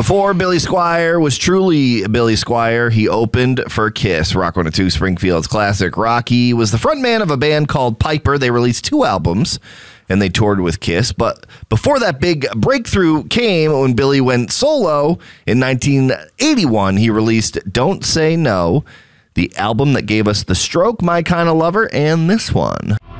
Before Billy Squier was truly Billy Squier, he opened for Kiss. Rock 102 Springfield's classic Rocky was the frontman of a band called Piper. They released 2 albums and they toured with Kiss. But before that big breakthrough came when Billy went solo in 1981, he released Don't Say No, the album that gave us The Stroke, My Kind of Lover, and this one.